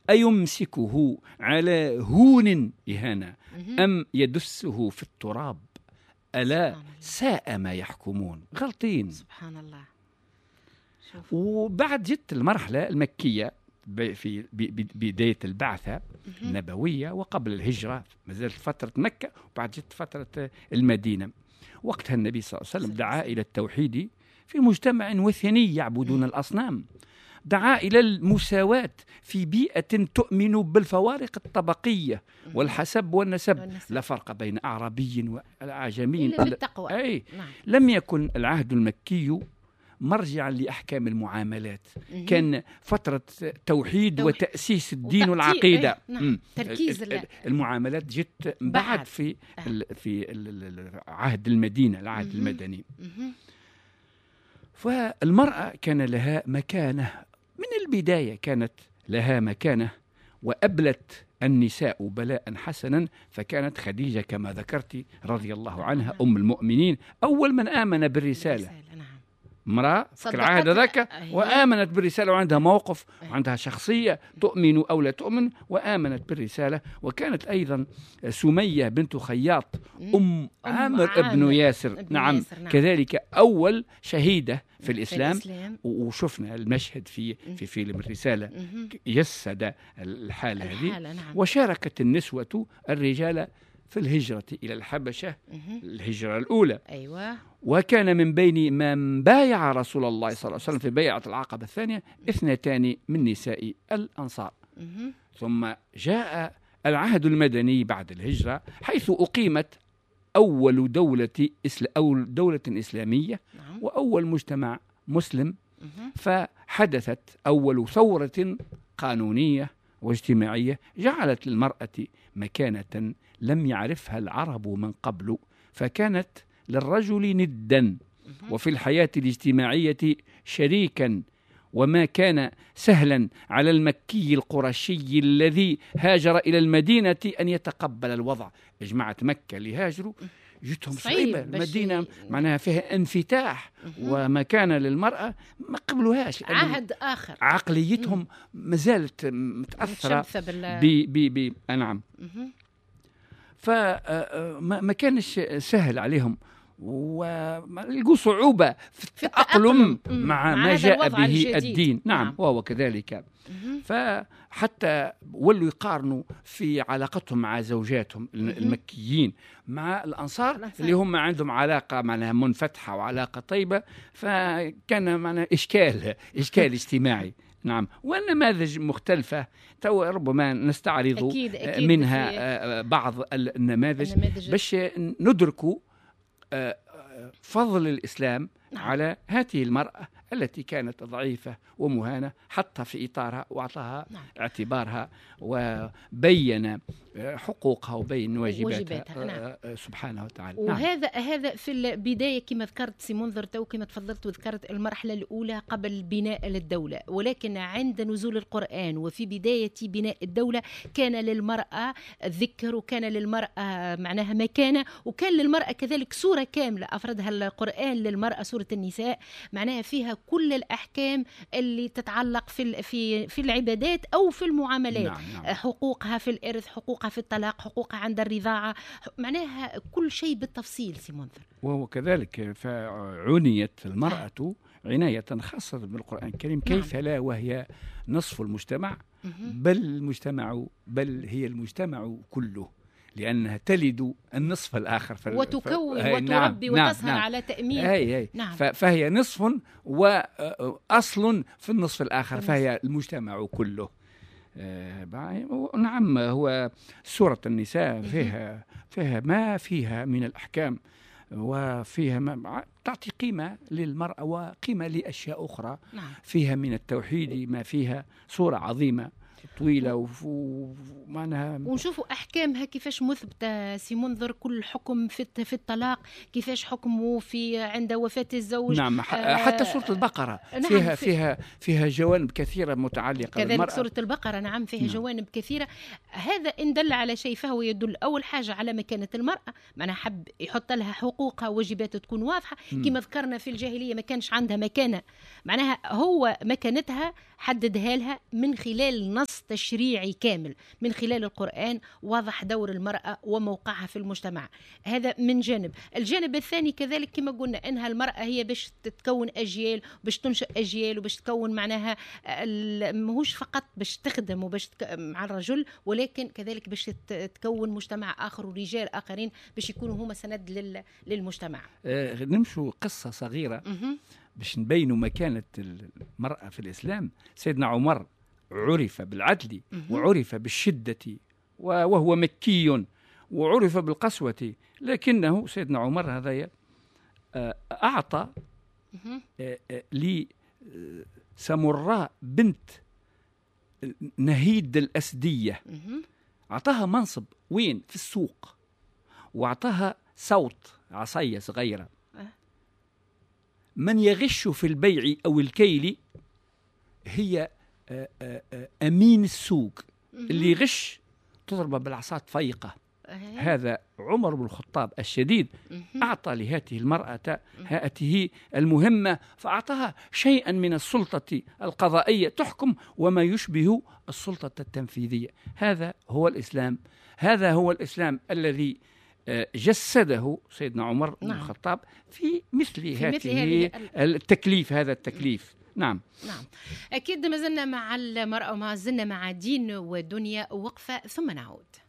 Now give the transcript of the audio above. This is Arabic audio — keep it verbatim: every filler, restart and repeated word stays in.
أيمسكه على هون إهانة أم يدسه في التراب ألا ساء ما يحكمون. غلطين سبحان الله. شوف. وبعد جت المرحلة المكية في بداية البعثة النبوية وقبل الهجرة، ما زالت فترة مكة، وبعد جت فترة المدينة. وقتها النبي صلى الله عليه وسلم دعا إلى التوحيد في مجتمع وثني يعبدون الأصنام، دعا إلى المساواة في بيئة تؤمن بالفوارق الطبقية والحسب والنسب، لا فرق بين أعرابي وأعجمي إلا بالتقوى. أي نعم. لم يكن العهد المكي مرجعا لأحكام المعاملات، كان فترة توحيد, توحيد وتأسيس الدين والعقيدة. نعم. تركيز المعاملات جت بعد في في عهد المدينة، العهد المدني. فالمرأة كان لها مكانة من البداية، كانت لها مكانة وأبلت النساء بلاء حسنا، فكانت خديجة كما ذكرت رضي الله عنها أم المؤمنين أول من آمن بالرسالة، امرأة في العهد ذاك وآمنت بالرسالة، وعندها موقف وعندها شخصية تؤمن أو لا تؤمن، وآمنت بالرسالة. وكانت أيضا سمية بنت خياط أم عامر ابن ياسر، نعم, ياسر نعم كذلك أول شهيدة في الإسلام, في الإسلام. وشفنا المشهد في في فيلم الرسالة يسد الحالة هذه. نعم. وشاركت النسوة الرجال في الهجرة إلى الحبشة، الهجرة الأولى. أيوة. وكان من بين من بايع رسول الله صلى الله عليه وسلم في بيعة العقبة الثانية اثنتان من نساء الأنصار. ثم جاء العهد المدني بعد الهجرة، حيث أقيمت أول دولة أو دولة إسلامية وأول مجتمع مسلم، فحدثت أول ثورة قانونية واجتماعية جعلت للمرأة مكانة لم يعرفها العرب من قبل، فكانت للرجل ندا وفي الحياة الاجتماعية شريكا. وما كان سهلا على المكي القرشي الذي هاجر إلى المدينة أن يتقبل الوضع. جماعة مكة اللي هاجروا جتهم صعيبة، المدينة معناها فيها انفتاح ومكانة للمرأة ما قبلوهاش، عهد آخر، عقليتهم ما زالت متأثرة ب ب ب نعم. فما كانش سهل عليهم ولقوا صعوبة في التأقلم مع ما جاء به الدين. نعم, نعم. وهو كذلك. فحتى ولوا يقارنوا في علاقتهم مع زوجاتهم المكيين مع الأنصار اللي هم عندهم علاقة معناها منفتحة وعلاقة طيبة، فكان معناها إشكال إشكال اجتماعي. نعم. والنماذج مختلفة تو ربما نستعرض أكيد أكيد منها بعض النماذج, النماذج باش ندركوا فضل الإسلام نعم. على هذه المرأة التي كانت ضعيفة ومهانة حتى في إطارها وأعطاها نعم. اعتبارها وبين حقوقها وبين واجباتها نعم. سبحانه وتعالى. وهذا نعم. هذا في البداية كما ذكرت سي منذر تو كما تفضلت وذكرت المرحلة الأولى قبل بناء للدولة، ولكن عند نزول القرآن وفي بداية بناء الدولة كان للمرأة ذكر وكان للمرأة معناها مكانة، وكان للمرأة كذلك سورة كاملة أفردها القرآن للمرأة، سورة النساء معناها فيها كل الأحكام اللي تتعلق في في في العبادات أو في المعاملات. نعم نعم. حقوقها في الإرث، حقوقها في الطلاق، حقوقها عند الرضاعة، معناها كل شيء بالتفصيل سي منذر. وهو كذلك فعنيت المرأة عناية خاصة بالقرآن الكريم. كيف نعم. لا وهي نصف المجتمع، بل المجتمع بل هي المجتمع كله، لأنها تلد النصف الآخر وتكون وتربي نعم وتسهر نعم على تأمين هي هي نعم. فهي نصف وأصل في النصف الآخر، فهي المجتمع كله. آه نعم. هو سورة النساء فيها فيها ما فيها من الأحكام، وفيها ما تعطي قيمة للمرأة وقيمة لأشياء أخرى. نعم. فيها من التوحيد ما فيها صورة عظيمة طويلة ومعناها ونشوفوا أحكامها كيفاش مثبتة سي منذر، كل حكم في في الطلاق كيفاش حكمه في عند وفاة الزوج. نعم. آه حتى سورة البقرة نعم فيها في فيها فيها جوانب كثيرة متعلقة كذلك بالمرأة. سورة البقرة نعم فيها نعم. جوانب كثيرة. هذا إن دل على شيء فهو يدل أول حاجة على مكانة المرأة، معناها حب يحط لها حقوقها وواجباتها تكون واضحة. كما ذكرنا في الجاهلية ما كانش عندها مكانة، معناها هو مكانتها حددها لها من خلال نص تشريعي كامل، من خلال القرآن واضح دور المرأة وموقعها في المجتمع. هذا من جانب. الجانب الثاني كذلك كما قلنا أنها المرأة هي باش تتكون أجيال، باش تنشئ أجيال، وباش تكون معناها ماهوش فقط باش تخدم وباش تك... مع الرجل، ولكن كذلك باش تكون مجتمع آخر ورجال آخرين باش يكونوا هما سند لل... للمجتمع. آه نمشوا قصة صغيرة باش نبينوا مكانة المرأة في الإسلام. سيدنا عمر عرف بالعدل وعرف بالشدة وهو مكي، وعرف بالقسوة، لكنه سيدنا عمر هذا أعطى لسمراء بنت نهيد الأسدية، أعطاها منصب وين في السوق، وأعطاها صوت عصاية صغيرة. من يغش في البيع أو الكيل هي أمين السوق، اللي يغش تضرب بالعصا فيقة. هذا عمر بن الخطاب الشديد أعطى لهذه المرأة هاته المهمة، فأعطاها شيئا من السلطة القضائية تحكم وما يشبه السلطة التنفيذية. هذا هو الإسلام، هذا هو الإسلام الذي جسده سيدنا عمر بن الخطاب في مثل هذه التكليف، هذا التكليف. نعم نعم أكيد. ما زلنا مع المرأة وما زلنا مع دين ودنيا. وقفة ثم نعود.